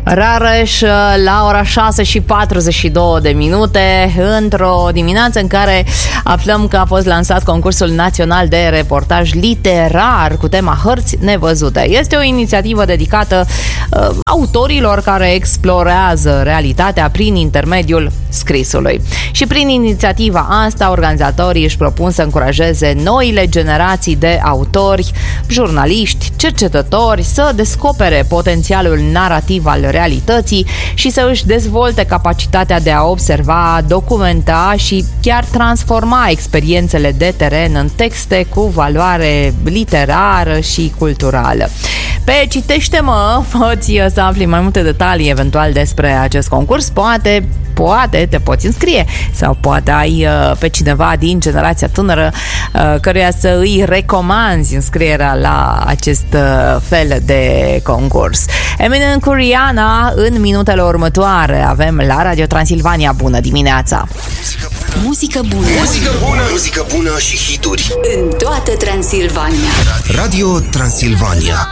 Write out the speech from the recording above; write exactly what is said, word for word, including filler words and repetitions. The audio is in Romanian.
Rareș la ora șase și patruzeci și două de minute, într-o dimineață în care aflăm că a fost lansat concursul național de reportaj literar cu tema Hărți nevăzute. Este o inițiativă dedicată uh, autorilor care explorează realitatea prin intermediul scrisului. Și prin inițiativa asta, organizatorii își propun să încurajeze noile generații de autori, jurnaliști, cercetători să descopere potențialul narrativ al realității și să își dezvolte capacitatea de a observa, documenta și chiar transforma experiențele de teren în texte cu valoare literară și culturală. Pe Citește-mă poți să afli mai multe detalii eventual despre acest concurs. Poate, poate te poți înscrie sau poate ai pe cineva din generația tânără căruia să îi recomanzi înscrierea la acest fel de concurs. Eminem cu Rihanna în minutele următoare. Avem la Radio Transilvania. Bună dimineața! Muzică bună. Muzică bună. Muzică bună și hituri în toată Transilvania. Radio Transilvania.